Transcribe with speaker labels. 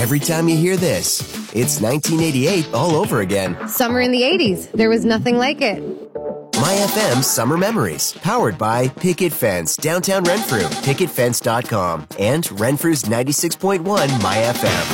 Speaker 1: Every time you hear this, it's 1988 all over again.
Speaker 2: Summer in the 80s. There was nothing like it.
Speaker 1: My FM Summer Memories, powered by Picket Fence, downtown Renfrew, picketfence.com, and Renfrew's 96.1 My FM.